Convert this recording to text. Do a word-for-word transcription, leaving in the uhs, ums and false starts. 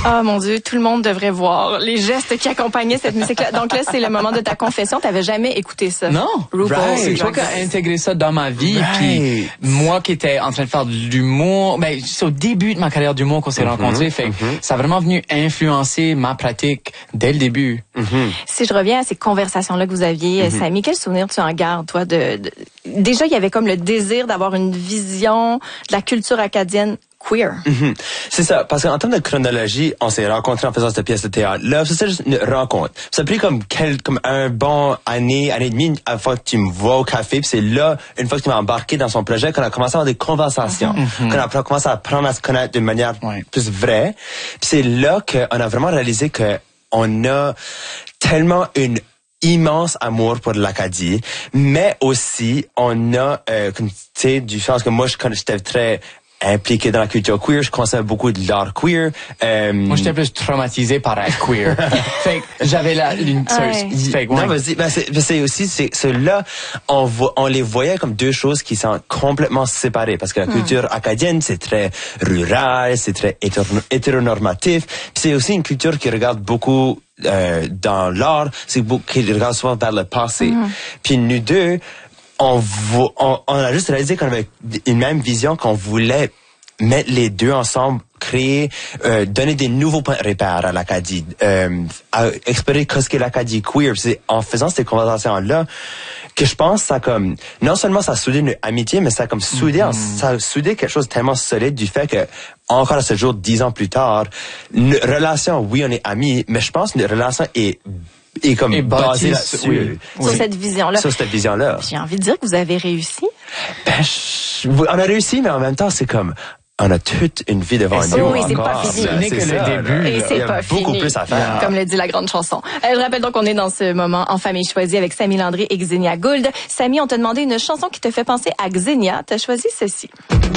Ah, mon Dieu, tout le monde devrait voir les gestes qui accompagnaient cette musique-là. Donc là, c'est le moment de ta confession. T'avais jamais écouté ça. Non. RuPaul. Right. C'est toi qui as intégré ça dans ma vie. Right. Puis moi qui étais en train de faire de l'humour, ben c'est au début de ma carrière d'humour qu'on s'est mm-hmm. rencontrés. Fait mm-hmm. ça a vraiment venu influencer ma pratique dès le début. Mm-hmm. Si je reviens à ces conversations-là que vous aviez, mm-hmm. Samy, quel souvenir tu en gardes, toi, de, de... Déjà, il y avait comme le désir d'avoir une vision de la culture acadienne queer. Mm-hmm. C'est ça, parce qu'en termes de chronologie, on s'est rencontrés en faisant cette pièce de théâtre. Là, c'est juste une rencontre. Ça a pris comme quel, comme un bon année, année et demie, avant que tu me vois au café. Puis c'est là, une fois que tu m'as embarqué dans son projet, qu'on a commencé à avoir des conversations, mm-hmm. qu'on a commencé à apprendre à se connaître d'une manière ouais. plus vraie. Puis c'est là qu'on a vraiment réalisé que on a tellement une immense amour pour l'Acadie, mais aussi on a, euh, comme tu sais, du sens que moi, je j'étais très impliqué dans la culture queer, je consomme beaucoup de l'art queer. Euh... Moi, j'étais plus traumatisé par être queer. Fait que j'avais la une ouais. fait que, ouais. Non, vas-y, ben c'est, c'est aussi c'est ceux-là, on voit, on les voyait comme deux choses qui sont complètement séparées parce que la culture mm. acadienne, c'est très rural, c'est très hétéronormatif, puis c'est aussi une culture qui regarde beaucoup euh, dans l'art, c'est beaucoup qui regarde souvent vers le passé. Mm. Puis nous deux, On, on, on a juste réalisé qu'on avait une même vision, qu'on voulait mettre les deux ensemble, créer, euh, donner des nouveaux points de repère à l'Acadie, euh, à explorer ce qu'est l'Acadie queer. C'est en faisant ces conversations-là que je pense ça comme non seulement ça a soudé une amitié, mais ça a comme soudé, mm-hmm. ça a soudé quelque chose de tellement solide du fait que encore à ce jour, dix ans plus tard, une relation, oui, on est amis, mais je pense que une relation est Et comme et basé là-dessus. Oui. Sur oui. cette vision-là. Sur cette vision-là. J'ai envie de dire que vous avez réussi. Ben, je, on a réussi, mais en même temps, c'est comme, on a toute une vie devant nous. Oui, c'est pas fini. Ce n'est que le début. Et c'est pas fini. Beaucoup plus à faire. Comme le dit la grande chanson. Je rappelle donc qu'on est dans ce moment en famille choisie avec Samy Landry et Xenia Gould. Samy, on t'a demandé une chanson qui te fait penser à Xenia. T'as choisi ceci.